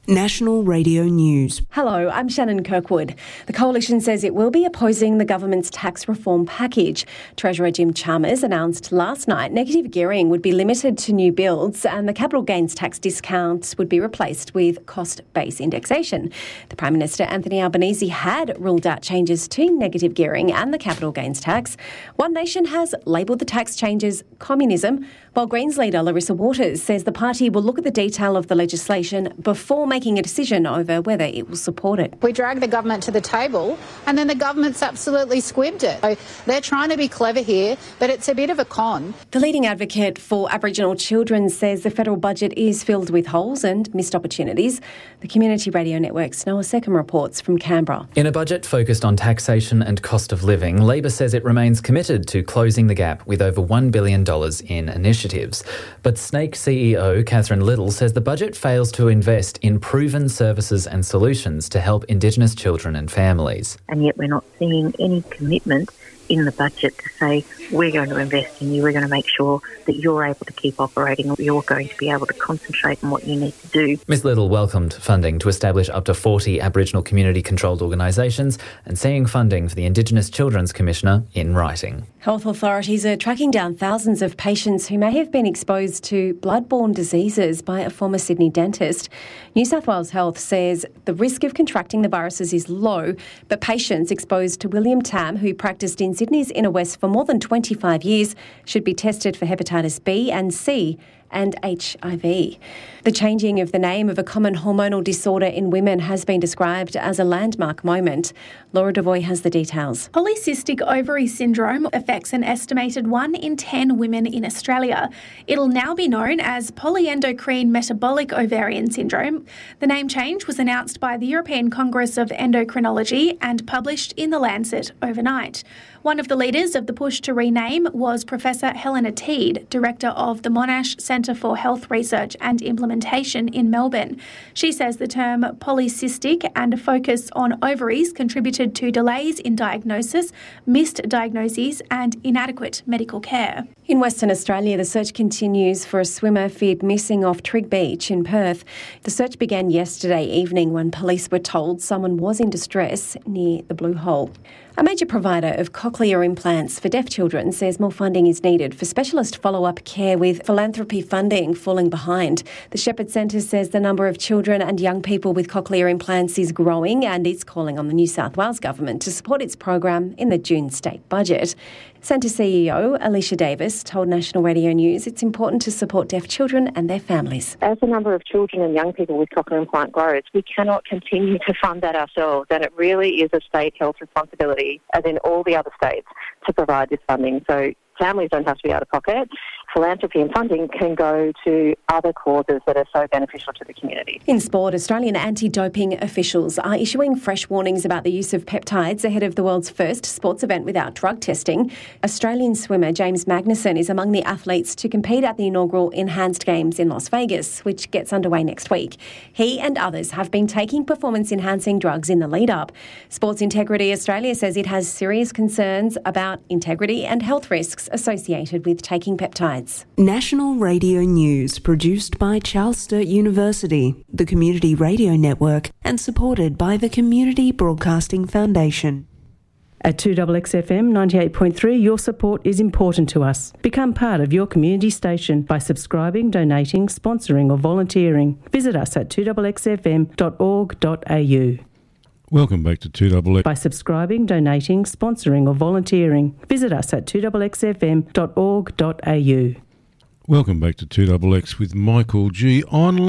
National Radio News. Hello, I'm Shannon Kirkwood. The Coalition says it will be opposing the government's tax reform package. Treasurer Jim Chalmers announced last night negative gearing would be limited to new builds and the capital gains tax discounts would be replaced with cost-based indexation. The Prime Minister Anthony Albanese had ruled out changes to negative gearing and the capital gains tax. One Nation has labelled the tax changes communism, while Greens leader Larissa Waters says the party will look at the detail of the legislation before making a decision over whether it will support it. We dragged the government to the table and then the government's absolutely squibbed it. So they're trying to be clever here, but it's a bit of a con. The leading advocate for Aboriginal children says the federal budget is filled with holes and missed opportunities. The Community Radio Network's Noah Seckham reports from Canberra. In a budget focused on taxation and cost of living, Labor says it remains committed to closing the gap with over $1 billion in initiatives. But Snake CEO Catherine Little says the budget fails to invest in proven services and solutions to help Indigenous children and families. And yet we're not seeing any commitment in the budget to say, we're going to invest in you, we're going to make sure that you're able to keep operating, you're going to be able to concentrate on what you need to do. Ms Little welcomed funding to establish up to 40 Aboriginal community-controlled organisations and seeing funding for the Indigenous Children's Commissioner in writing. Health authorities are tracking down thousands of patients who may have been exposed to blood-borne diseases by a former Sydney dentist. New South Wales Health says the risk of contracting the viruses is low, but patients exposed to William Tam, who practised in Sydney's Inner West for more than 25 years, should be tested for hepatitis B and C and HIV. The changing of the name of a common hormonal disorder in women has been described as a landmark moment. Laura Devoy has the details. Polycystic ovary syndrome affects an estimated 1 in 10 women in Australia. It'll now be known as polyendocrine metabolic ovarian syndrome. The name change was announced by the European Congress of Endocrinology and published in The Lancet overnight. One of the leaders of the push to rename was Professor Helena Teed, Director of the Monash Centre for Health Research and Implementation in Melbourne. She says the term polycystic and a focus on ovaries contributed to delays in diagnosis, missed diagnoses and inadequate medical care. In Western Australia, the search continues for a swimmer feared missing off Trigg Beach in Perth. The search began yesterday evening when police were told someone was in distress near the Blue Hole. A major provider of cochlear implants for deaf children says more funding is needed for specialist follow-up care, with philanthropy funding falling behind. The Shepherd Centre says the number of children and young people with cochlear implants is growing and it's calling on the New South Wales Government to support its program in the June state budget. Centre CEO Alicia Davis told National Radio News it's important to support deaf children and their families. As the number of children and young people with cochlear implant grows, we cannot continue to fund that ourselves, and it really is a state health responsibility, as in all the other states, to provide this funding. So families don't have to be out of pocket. Philanthropy and funding can go to other causes that are so beneficial to the community. In sport, Australian anti-doping officials are issuing fresh warnings about the use of peptides ahead of the world's first sports event without drug testing. Australian swimmer James Magnussen is among the athletes to compete at the inaugural Enhanced Games in Las Vegas, which gets underway next week. He and others have been taking performance-enhancing drugs in the lead-up. Sports Integrity Australia says it has serious concerns about integrity and health risks associated with taking peptides. National Radio News, produced by Charles Sturt University, the Community Radio Network, and supported by the Community Broadcasting Foundation. At 2XXFM 98.3, your support is important to us. Become part of your community station by subscribing, donating, sponsoring or volunteering. Visit us at 2XXFM.org.au. Welcome back to 2XX. By subscribing, donating, sponsoring or volunteering. Visit us at 2XXFM.org.au. Welcome back to 2XX with Michael G. online.